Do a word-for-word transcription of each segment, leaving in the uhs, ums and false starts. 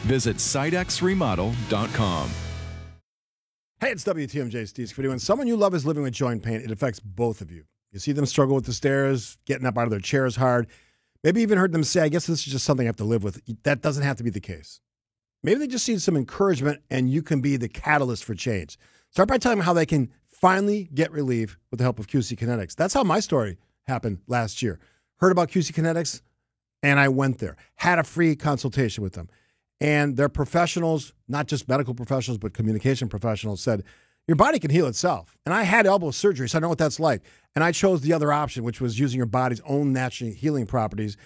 Visit Sitex Remodel dot com. Hey, it's W T M J Steve Scaffidi. When someone you love is living with joint pain, it affects both of you. You see them struggle with the stairs, getting up out of their chairs hard. Maybe even heard them say, I guess this is just something I have to live with. That doesn't have to be the case. Maybe they just need some encouragement, and you can be the catalyst for change. Start by telling them how they can finally get relief with the help of Q C Kinetics. That's how my story happened last year. Heard about Q C Kinetics, and I went there. Had a free consultation with them. And their professionals, not just medical professionals, but communication professionals, said, your body can heal itself. And I had elbow surgery, so I know what that's like. And I chose the other option, which was using your body's own natural healing properties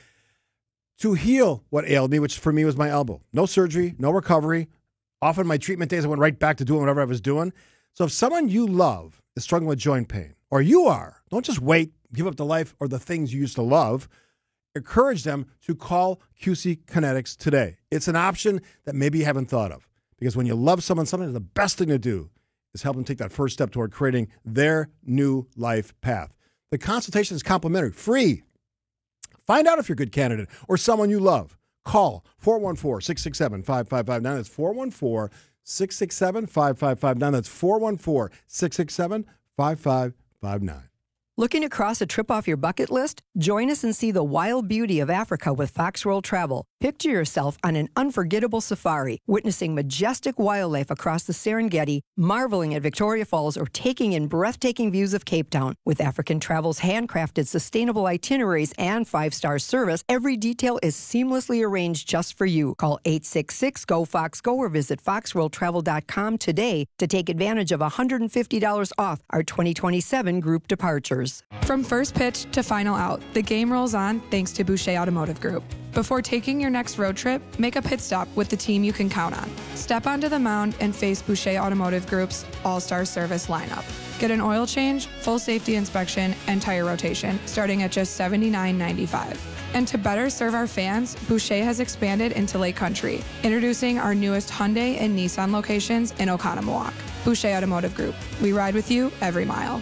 to heal what ailed me, which for me was my elbow. No surgery, no recovery. Often my treatment days, I went right back to doing whatever I was doing. So if someone you love is struggling with joint pain, or you are, don't just wait, give up the life or the things you used to love. Encourage them to call Q C Kinetics today. It's an option that maybe you haven't thought of. Because when you love someone, something the best thing to do is help them take that first step toward creating their new life path. The consultation is complimentary, free. Find out if you're a good candidate or someone you love. Call four one four, six six seven, five five five nine. That's four one four, six six seven, five five five nine. That's four one four, six six seven, five five five nine. Looking to cross a trip off your bucket list? Join us and see the wild beauty of Africa with Fox World Travel. Picture yourself on an unforgettable safari, witnessing majestic wildlife across the Serengeti, marveling at Victoria Falls, or taking in breathtaking views of Cape Town. With African Travel's handcrafted sustainable itineraries and five-star service, every detail is seamlessly arranged just for you. Call eight six six, G O, Fox, Go or visit fox world travel dot com today to take advantage of one hundred fifty dollars off our twenty twenty-seven group departures. From first pitch to final out, the game rolls on thanks to Boucher Automotive Group. Before taking your next road trip, make a pit stop with the team you can count on. Step onto the mound and face Boucher Automotive Group's all-star service lineup. Get an oil change, full safety inspection, and tire rotation starting at just seventy-nine ninety-five. And to better serve our fans, Boucher has expanded into Lake Country, introducing our newest Hyundai and Nissan locations in Oconomowoc. Boucher Automotive Group. We ride with you every mile.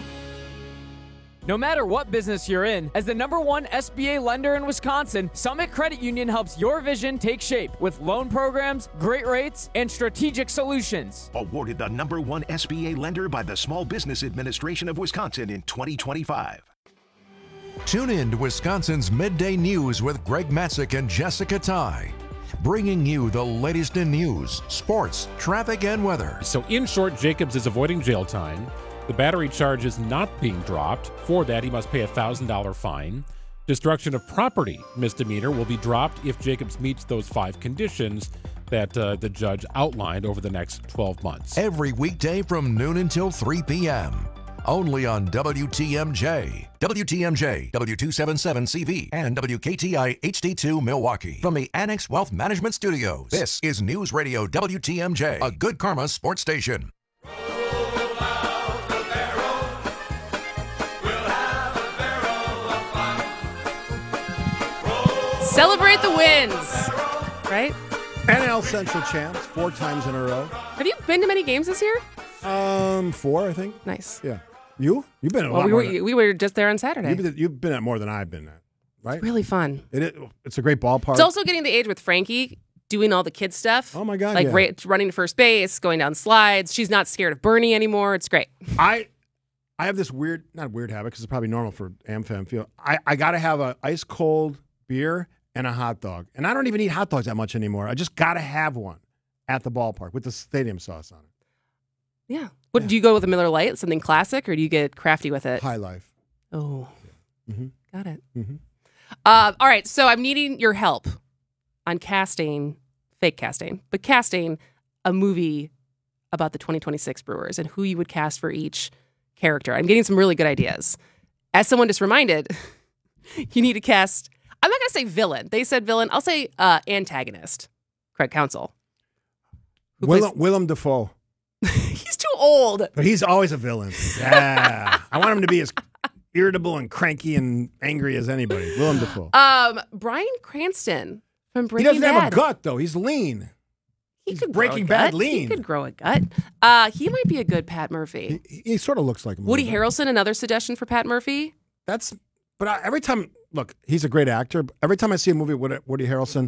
No matter what business you're in, as the number one S B A lender in Wisconsin, Summit Credit Union helps your vision take shape with loan programs, great rates, and strategic solutions. Awarded the number one S B A lender by the Small Business Administration of Wisconsin in twenty twenty-five. Tune in to Wisconsin's Midday News with Greg Matzik and Jessica Ty, bringing you the latest in news, sports, traffic, and weather. So in short, Jacobs is avoiding jail time. The battery charge is not being dropped. For that, he must pay a one thousand dollars fine. Destruction of property misdemeanor will be dropped if Jacobs meets those five conditions that uh, the judge outlined over the next twelve months. Every weekday from noon until three p.m. Only on W T M J. W T M J, W two seventy-seven C V, and W K T I H D two Milwaukee. From the Annex Wealth Management Studios, this is News Radio W T M J, a Good Karma sports station. Celebrate the wins, right? N L Central champs, four times in a row. Have you been to many games this year? Um, four, I think. Nice. Yeah. You? You've been at a well, lot we more were than, we were just there on Saturday. You've been, you've been at more than I've been at, right? It's really fun. It is, it's a great ballpark. It's also getting the age with Frankie doing all the kid stuff. Oh, my God, Like yeah. ra- running to first base, going down slides. She's not scared of Bernie anymore. It's great. I I have this weird, not weird habit, because it's probably normal for AmFam field. I, I got to have a ice cold beer and a hot dog. And I don't even eat hot dogs that much anymore. I just got to have one at the ballpark with the stadium sauce on it. Yeah. What Yeah. do you go with a Miller Lite, something classic, or do you get crafty with it? High life. Oh, Mm-hmm. got it. Mm-hmm. Uh, all right, so I'm needing your help on casting, fake casting, but casting a movie about the twenty twenty-six Brewers and who you would cast for each character. I'm getting some really good ideas. As someone just reminded, you need to cast, I'm not going to say villain. They said villain. I'll say uh, antagonist. Craig Counsell. Who Willem, plays- Willem Dafoe. He's too old. But he's always a villain. Yeah. I want him to be as irritable and cranky and angry as anybody. Willem Dafoe. Um, Bryan Cranston from He Breaking doesn't Bad. have a gut, though. He's lean. He He's could grow a Breaking Bad gut. lean. He could grow a gut. Uh, he might be a good Pat Murphy. He, he sort of looks like him. a Woody little bit. Harrelson, another suggestion for Pat Murphy. That's, but I, every time, look, he's a great actor. Every time I see a movie with Woody Harrelson,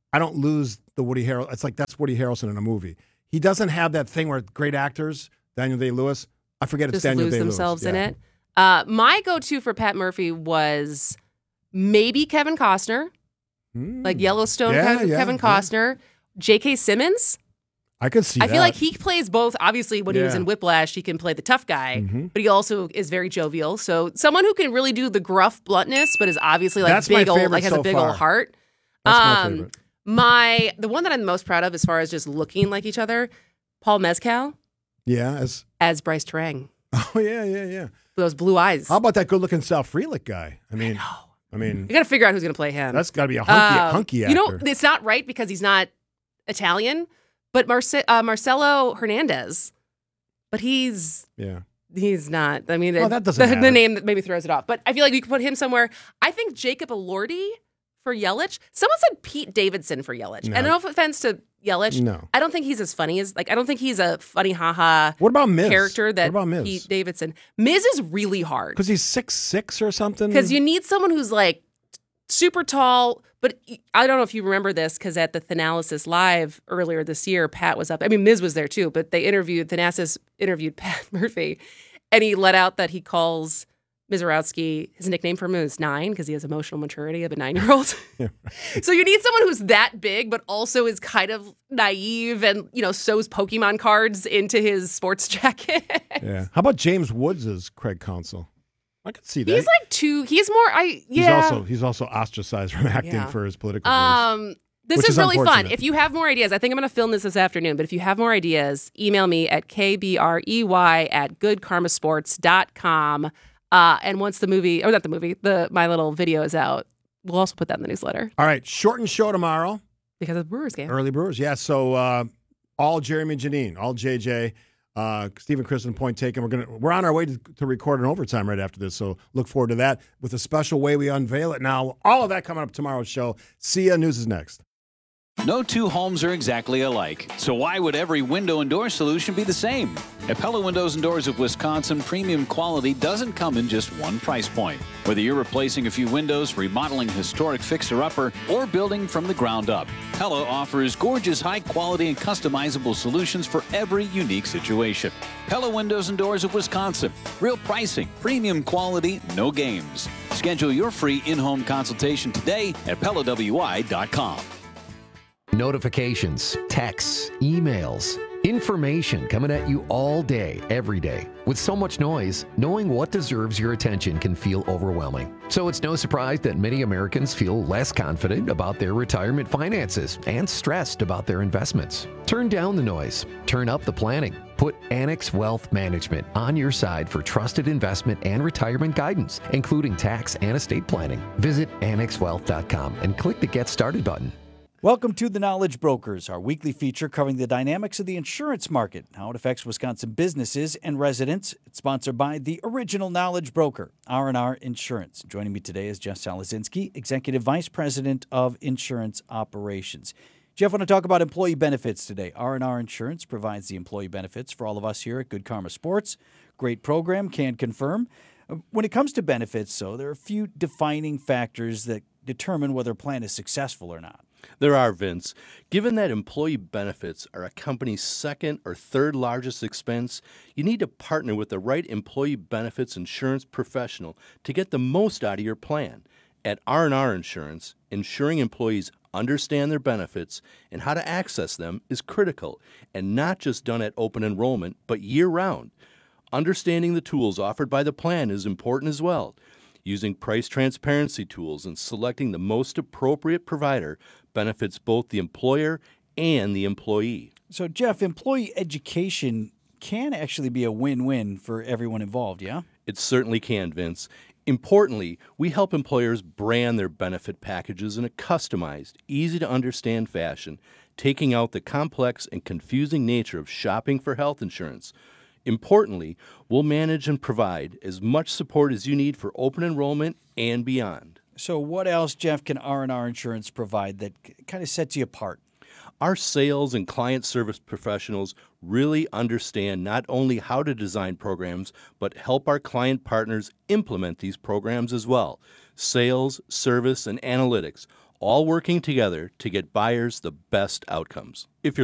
I don't lose the Woody Harrelson. It's like that's Woody Harrelson in a movie. He doesn't have that thing where great actors, Daniel Day-Lewis, I forget it's Just Daniel lose Day-Lewis. themselves yeah. in it. Uh, my go-to for Pat Murphy was maybe Kevin Costner, Mm. like Yellowstone Yeah, Kevin, yeah, Kevin yeah. J J K. Simmons. I could see I that. feel like he plays both. Obviously, when he was Yeah. in Whiplash, he can play the tough guy, Mhm. but he also is very jovial. So someone who can really do the gruff bluntness, but is obviously like That's my big old, favorite like has so a big far. old heart. That's my Um, favorite. My the one that I'm most proud of, as far as just looking like each other, Paul Mescal Yeah. As, as Bryce Terang, oh, yeah, yeah, yeah. those blue eyes. How about that good-looking Sal Frelick guy? I mean, I, mean, You got to figure out who's going to play him. that's got to be a hunky, Um, hunky actor. You know, it's not right because he's not Italian, but Marce- uh, Marcelo Hernandez. But he's yeah. he's not. I mean, Well, it- that doesn't the, matter. the name that maybe throws it off. But I feel like we could put him somewhere. I think Jacob Elordi for Yelich. Someone said Pete Davidson for Yelich. No. And no offense to Yelich, No. I don't think he's as funny as like I don't think he's a funny haha What about Miz? character that What about Miz? Pete Davidson. Miz is really hard. Because he's six six or something? Because you need someone who's like super tall. But I don't know if you remember this because at the Thanalysis Live earlier this year, Pat was up. I mean, Miz was there too, but they interviewed, Thanasis interviewed Pat Murphy, and he let out that he calls Mizorowski, his nickname for him is Nine because he has emotional maturity of a nine-year-old. Yeah, So you need someone who's that big, but also is kind of naive and, you know, sews Pokemon cards into his sports jacket. Yeah. How about James Woods as Craig Counsell? I could see that. He's like too, he's more, I, yeah. He's also he's also ostracized from acting Yeah. for his political views. Um, this Which is, is really fun. unfortunate. If you have more ideas, I think I'm going to film this this afternoon, but if you have more ideas, email me at k b r e y at good karma sports dot com. Uh, and once the movie, or not the movie, the my little video is out, we'll also put that in the newsletter All right, shortened show tomorrow. because of the Brewers game. Early Brewers, yeah. So uh, all Jeremy Janine, all J J, uh, Stephen Kristen, point taken. We're gonna we're on our way to, to record an overtime right after this. So look forward to that with a special way we unveil it. Now, all of that coming up tomorrow's show. See ya. News is next. No two homes are exactly alike, so why would every window and door solution be the same? At Pella Windows and Doors of Wisconsin, premium quality doesn't come in just one price point. Whether you're replacing a few windows, remodeling a historic fixer-upper, or building from the ground up, Pella offers gorgeous, high-quality, and customizable solutions for every unique situation. Pella Windows and Doors of Wisconsin. Real pricing, premium quality, no games. Schedule your free in-home consultation today at Pella W I dot com. Notifications, texts, emails, information coming at you all day, every day. With so much noise, knowing what deserves your attention can feel overwhelming. So it's no surprise that many Americans feel less confident about their retirement finances and stressed about their investments. Turn down the noise. Turn up the planning. Put Annex Wealth Management on your side for trusted investment and retirement guidance, including tax and estate planning. Visit annex wealth dot com and click the Get Started button. Welcome to The Knowledge Brokers, our weekly feature covering the dynamics of the insurance market, how it affects Wisconsin businesses and residents. It's sponsored by the original Knowledge Broker, R and R Insurance. Joining me today is Jeff Salazinski, Executive Vice President of Insurance Operations. Jeff, I want to talk about employee benefits today. R and R Insurance provides the employee benefits for all of us here at Good Karma Sports. Great program, can confirm. When it comes to benefits, though, there are a few defining factors that determine whether a plan is successful or not. There are, Vince. Given that employee benefits are a company's second or third largest expense, you need to partner with the right employee benefits insurance professional to get the most out of your plan. At R and R Insurance, ensuring employees understand their benefits and how to access them is critical, and not just done at open enrollment, but year-round. Understanding the tools offered by the plan is important as well. Using price transparency tools and selecting the most appropriate provider benefits both the employer and the employee. So, Jeff, employee education can actually be a win-win for everyone involved, yeah? It certainly can, Vince. Importantly, we help employers brand their benefit packages in a customized, easy-to-understand fashion, taking out the complex and confusing nature of shopping for health insurance. Importantly, we'll manage and provide as much support as you need for open enrollment and beyond. So what else, Jeff, can R and R Insurance provide that kind of sets you apart? Our sales and client service professionals really understand not only how to design programs, but help our client partners implement these programs as well. Sales, service, and analytics, all working together to get buyers the best outcomes. If you're